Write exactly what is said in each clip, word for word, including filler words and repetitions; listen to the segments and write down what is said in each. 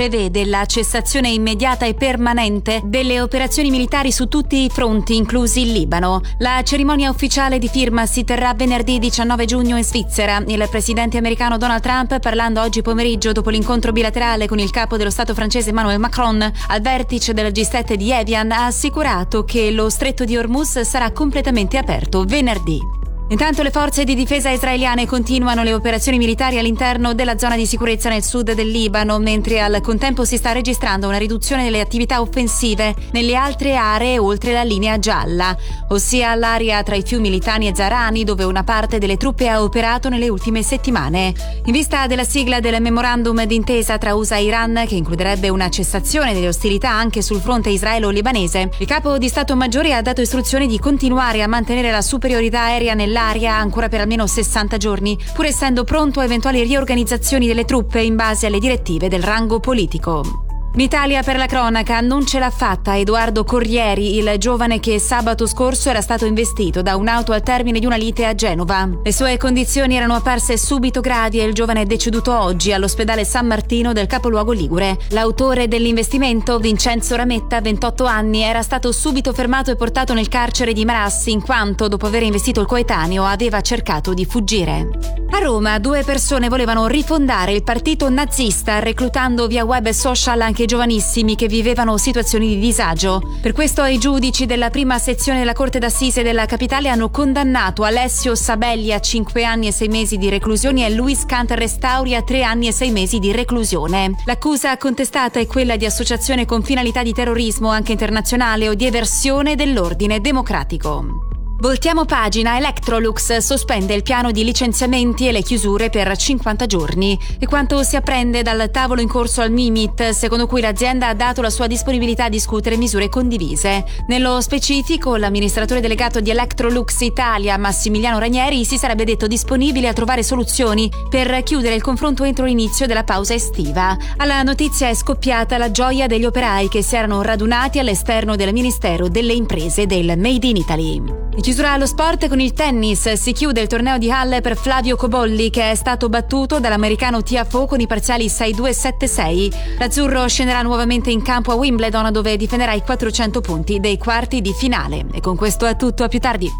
prevede la cessazione immediata e permanente delle operazioni militari su tutti i fronti, inclusi il Libano. La cerimonia ufficiale di firma si terrà venerdì diciannove giugno in Svizzera. Il presidente americano Donald Trump, parlando oggi pomeriggio dopo l'incontro bilaterale con il capo dello Stato francese Emmanuel Macron al vertice del G sette di Evian, ha assicurato che lo stretto di Hormuz sarà completamente aperto venerdì. Intanto le forze di difesa israeliane continuano le operazioni militari all'interno della zona di sicurezza nel sud del Libano, mentre al contempo si sta registrando una riduzione delle attività offensive nelle altre aree oltre la linea gialla, ossia l'area tra i fiumi Litani e Zarani, dove una parte delle truppe ha operato nelle ultime settimane. In vista della sigla del memorandum d'intesa tra U S A e Iran, che includerebbe una cessazione delle ostilità anche sul fronte israelo-libanese, il capo di Stato Maggiore ha dato istruzioni di continuare a mantenere la superiorità aerea nell'area ancora per almeno sessanta giorni, pur essendo pronto a eventuali riorganizzazioni delle truppe in base alle direttive del rango politico. L'Italia per la cronaca non ce l'ha fatta Edoardo Corrieri, il giovane che sabato scorso era stato investito da un'auto al termine di una lite a Genova. Le sue condizioni erano apparse subito gravi e il giovane è deceduto oggi all'ospedale San Martino del capoluogo ligure. L'autore dell'investimento, Vincenzo Rametta, ventotto anni, era stato subito fermato e portato nel carcere di Marassi in quanto, dopo aver investito il coetaneo, aveva cercato di fuggire. A Roma due persone volevano rifondare il partito nazista reclutando via web e social anche giovanissimi che vivevano situazioni di disagio. Per questo i giudici della prima sezione della Corte d'Assise della Capitale hanno condannato Alessio Sabelli a cinque anni e sei mesi di reclusione e Luis Canter Restauri a tre anni e sei mesi di reclusione. L'accusa contestata è quella di associazione con finalità di terrorismo anche internazionale o di eversione dell'ordine democratico. Voltiamo pagina. Electrolux sospende il piano di licenziamenti e le chiusure per cinquanta giorni. E quanto si apprende dal tavolo in corso al Mimit, secondo cui l'azienda ha dato la sua disponibilità a discutere misure condivise. Nello specifico, l'amministratore delegato di Electrolux Italia, Massimiliano Ranieri, si sarebbe detto disponibile a trovare soluzioni per chiudere il confronto entro l'inizio della pausa estiva. Alla notizia è scoppiata la gioia degli operai che si erano radunati all'esterno del Ministero delle Imprese del Made in Italy. In chiusura allo sport con il tennis, si chiude il torneo di Halle per Flavio Cobolli, che è stato battuto dall'americano Tiafoe con i parziali sei due sette sei. L'azzurro scenderà nuovamente in campo a Wimbledon, dove difenderà i quattrocento punti dei quarti di finale. E con questo è tutto, a più tardi.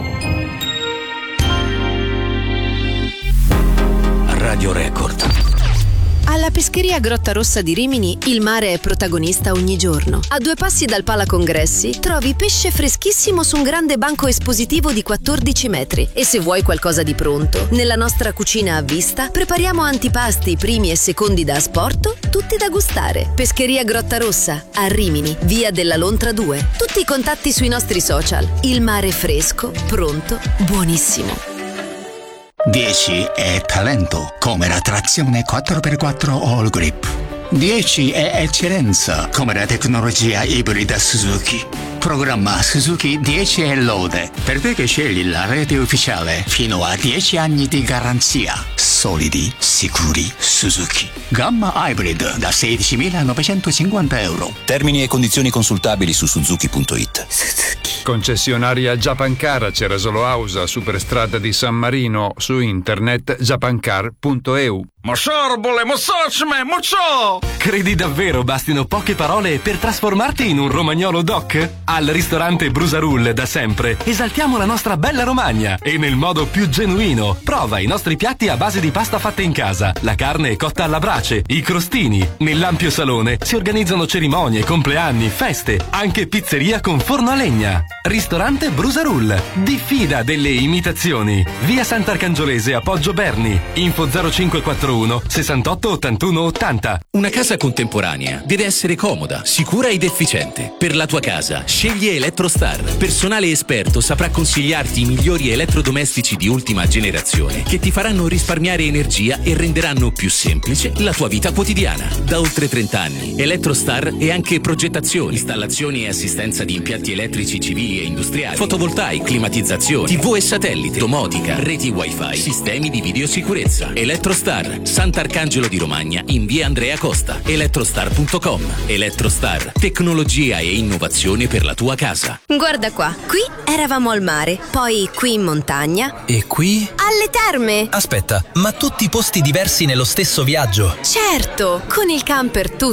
Radio Record. Alla pescheria Grotta Rossa di Rimini il mare è protagonista ogni giorno. A due passi dal Pala Congressi trovi pesce freschissimo su un grande banco espositivo di quattordici metri. E se vuoi qualcosa di pronto, nella nostra cucina a vista prepariamo antipasti, primi e secondi da asporto, tutti da gustare. Pescheria Grotta Rossa, a Rimini, via della Lontra due. Tutti i contatti sui nostri social. Il mare fresco, pronto, buonissimo. dieci è talento, come la trazione quattro per quattro All Grip. dieci è eccellenza, come la tecnologia ibrida Suzuki. Programma Suzuki dieci e lode, per te che scegli la rete ufficiale, fino a dieci anni di garanzia. Solidi, sicuri, Suzuki. Gamma Hybrid da sedicimilanovecentocinquanta euro. Termini e condizioni consultabili su suzuki punto it. Suzuki. Concessionaria Japancar, Cerasolo Ausa, Superstrada di San Marino, su internet japancar punto e u. Mosorbole, mosocme, mocio! Credi davvero bastino poche parole per trasformarti in un romagnolo doc? Al ristorante Brusarull da sempre esaltiamo la nostra bella Romagna e nel modo più genuino. Prova i nostri piatti a base di pasta fatta in casa, la carne cotta alla brace, i crostini. Nell'ampio salone si organizzano cerimonie, compleanni, feste, anche pizzeria con forno a legna. Ristorante Brusarull. Diffida delle imitazioni. Via Sant'Arcangiolese a Poggio Berni. Info zero cinque quattro uno sessantotto ottantuno ottanta. Una casa contemporanea deve essere comoda, sicura ed efficiente. Per la tua casa scegli Electrostar. Personale esperto saprà consigliarti i migliori elettrodomestici di ultima generazione che ti faranno risparmiare energia e renderanno più semplice la tua vita quotidiana. Da oltre trenta anni Electrostar è anche progettazione, installazioni e assistenza di impianti elettrici civili e industriali, fotovoltaici, climatizzazione, tivù e satellite, domotica, reti wifi, sistemi di videosicurezza. Electrostar, Sant'Arcangelo di Romagna in via Andrea Costa. electrostar punto com. Electrostar, tecnologia e innovazione per la tua casa. Guarda qua, qui eravamo al mare, poi qui in montagna. E qui? Alle terme! Aspetta, ma tutti posti diversi nello stesso viaggio? Certo, con il camper tutto